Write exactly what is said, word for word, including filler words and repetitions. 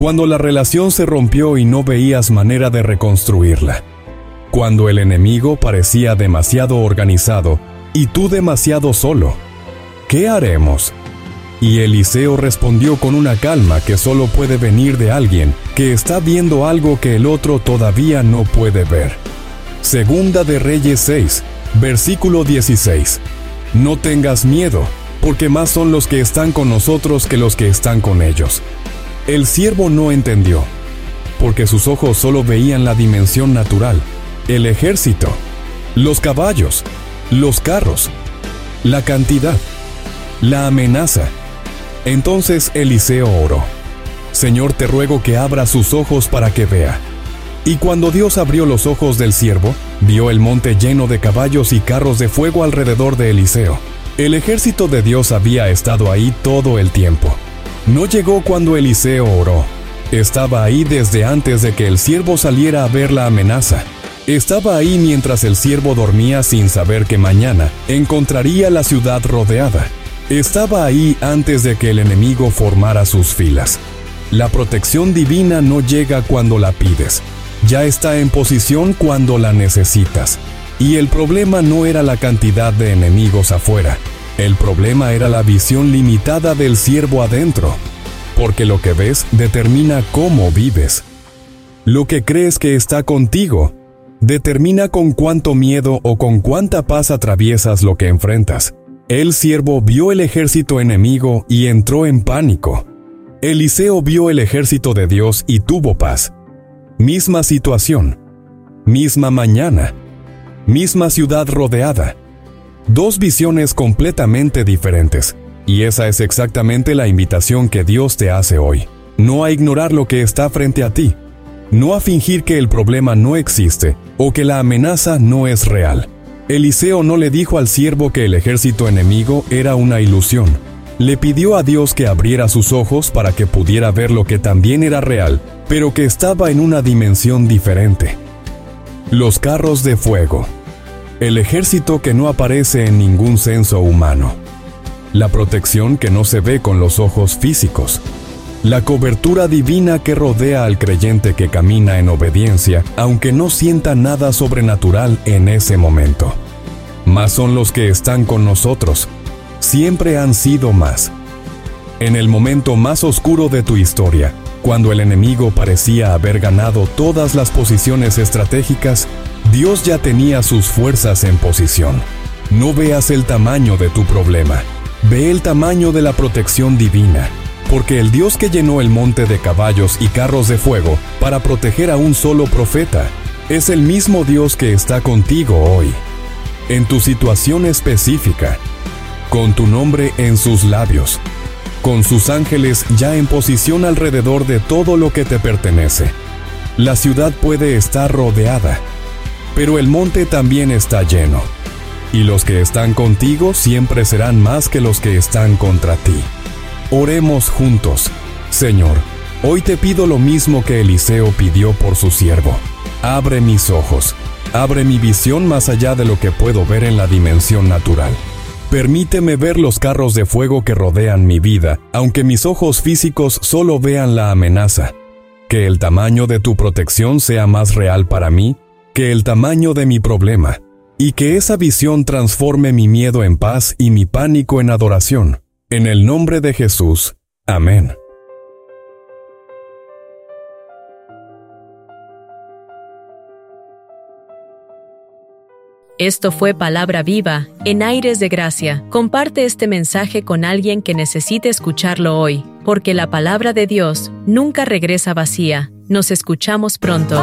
Cuando la relación se rompió y no veías manera de reconstruirla. Cuando el enemigo parecía demasiado organizado y tú demasiado solo. ¿Qué haremos? Y Eliseo respondió con una calma que solo puede venir de alguien que está viendo algo que el otro todavía no puede ver. Segunda de Reyes seis, versículo dieciséis. No tengas miedo, porque más son los que están con nosotros que los que están con ellos. El siervo no entendió, porque sus ojos solo veían la dimensión natural, el ejército, los caballos, los carros, la cantidad, la amenaza. Entonces Eliseo oró: Señor, te ruego que abra sus ojos para que vea. Y cuando Dios abrió los ojos del siervo, vio el monte lleno de caballos y carros de fuego alrededor de Eliseo. El ejército de Dios había estado ahí todo el tiempo. No llegó cuando Eliseo oró. Estaba ahí desde antes de que el siervo saliera a ver la amenaza. Estaba ahí mientras el siervo dormía sin saber que mañana encontraría la ciudad rodeada. Estaba ahí antes de que el enemigo formara sus filas. La protección divina no llega cuando la pides. Ya está en posición cuando la necesitas. Y el problema no era la cantidad de enemigos afuera. El problema era la visión limitada del siervo adentro. Porque lo que ves determina cómo vives. Lo que crees que está contigo determina con cuánto miedo o con cuánta paz atraviesas lo que enfrentas. El siervo vio el ejército enemigo y entró en pánico. Eliseo vio el ejército de Dios y tuvo paz. Misma situación, misma mañana, misma ciudad rodeada. Dos visiones completamente diferentes. Y esa es exactamente la invitación que Dios te hace hoy. No a ignorar lo que está frente a ti. No a fingir que el problema no existe o que la amenaza no es real. Eliseo no le dijo al siervo que el ejército enemigo era una ilusión. Le pidió a Dios que abriera sus ojos para que pudiera ver lo que también era real, pero que estaba en una dimensión diferente. Los carros de fuego. El ejército que no aparece en ningún censo humano. La protección que no se ve con los ojos físicos. La cobertura divina que rodea al creyente que camina en obediencia, aunque no sienta nada sobrenatural en ese momento. Más son los que están con nosotros. Siempre han sido más. En el momento más oscuro de tu historia, cuando el enemigo parecía haber ganado todas las posiciones estratégicas, Dios ya tenía sus fuerzas en posición. No veas el tamaño de tu problema. Ve el tamaño de la protección divina. Porque el Dios que llenó el monte de caballos y carros de fuego para proteger a un solo profeta, es el mismo Dios que está contigo hoy, en tu situación específica, con tu nombre en sus labios, con sus ángeles ya en posición alrededor de todo lo que te pertenece. La ciudad puede estar rodeada, pero el monte también está lleno, y los que están contigo siempre serán más que los que están contra ti. Oremos juntos. Señor, hoy te pido lo mismo que Eliseo pidió por su siervo. Abre mis ojos, abre mi visión más allá de lo que puedo ver en la dimensión natural. Permíteme ver los carros de fuego que rodean mi vida, aunque mis ojos físicos solo vean la amenaza. Que el tamaño de tu protección sea más real para mí que el tamaño de mi problema, y que esa visión transforme mi miedo en paz y mi pánico en adoración. En el nombre de Jesús. Amén. Esto fue Palabra Viva, en Aires de Gracia. Comparte este mensaje con alguien que necesite escucharlo hoy, porque la palabra de Dios nunca regresa vacía. Nos escuchamos pronto.